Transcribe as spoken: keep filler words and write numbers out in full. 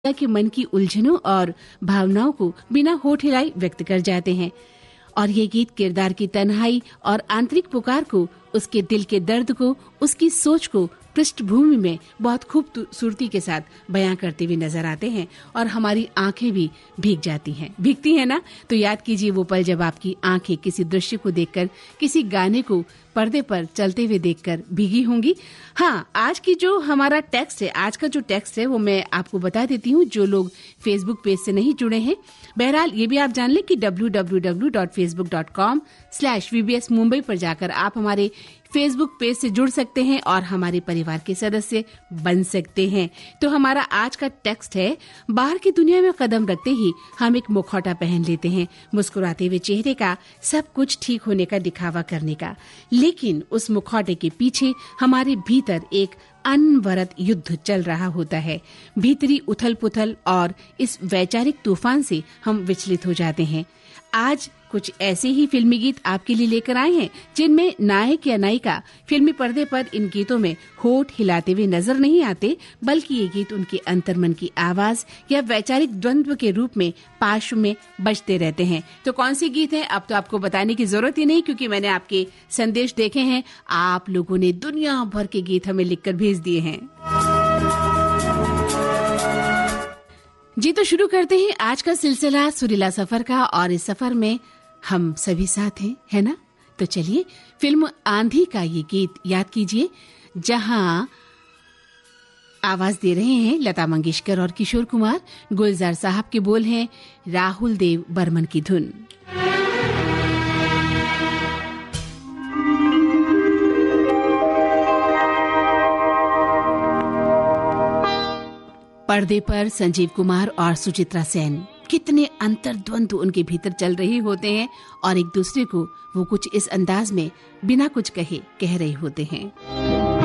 के मन की उलझनों और भावनाओं को बिना होठ हिलाए व्यक्त कर जाते हैं। और ये गीत किरदार की तन्हाई और आंतरिक पुकार को, उसके दिल के दर्द को, उसकी सोच को पृष्ठभूमि में बहुत खूबसूरती के साथ बयां करते हुए नजर आते हैं और हमारी आंखें भी भीग जाती हैं। भीगती हैं ना? तो याद कीजिए वो पल जब आपकी आंखें किसी दृश्य को देखकर, किसी गाने को पर्दे पर चलते हुए देखकर भीगी होंगी। हाँ, आज की जो हमारा टेक्स्ट है, आज का जो टेक्स्ट है वो मैं आपको बता देती हूँ, जो लोग फेसबुक पेज से नहीं जुड़े हैं। बहरहाल ये भी आप जान लें कि W W W dot Facebook dot com slash we B S Mumbai पर जाकर आप हमारे फेसबुक पेज से जुड़ सकते हैं और हमारे परिवार के सदस्य बन सकते हैं। तो हमारा आज का टेक्स्ट है, बाहर की दुनिया में कदम रखते ही हम एक मुखौटा पहन लेते हैं, मुस्कुराते हुए चेहरे का, सब कुछ ठीक होने का दिखावा करने का। लेकिन उस मुखौटे के पीछे हमारे भीतर एक अनवरत युद्ध चल रहा होता है। भीतरी उथल पुथल और इस वैचारिक तूफान से हम विचलित हो जाते हैं। आज कुछ ऐसे ही फिल्मी गीत आपके लिए लेकर आए हैं जिनमें नायक या नायिका फिल्मी पर्दे पर इन गीतों में होठ हिलाते हुए नजर नहीं आते, बल्कि ये गीत उनके अंतर्मन की आवाज या वैचारिक द्वंद्व के रूप में पार्श्व में बजते रहते हैं। तो कौन सी गीत है अब तो आपको बताने की जरूरत ही नहीं, क्योंकि मैंने आपके संदेश देखे हैं। आप लोगों ने दुनिया भर के गीत हमें लिखकर भेज दिए हैं। जी तो शुरू करते हैं आज का सिलसिला सुरीला सफर का, और इस सफर में हम सभी साथ हैं, है ना? तो चलिए फिल्म आंधी का ये गीत याद कीजिए, जहां आवाज दे रहे हैं लता मंगेशकर और किशोर कुमार, गुलजार साहब के बोल हैं राहुल देव बर्मन की धुन। पर्दे पर संजीव कुमार और सुचित्रा सेन, कितने अंतर्द्वंद्व उनके भीतर चल रहे होते हैं और एक दूसरे को वो कुछ इस अंदाज में बिना कुछ कहे कह रहे होते हैं।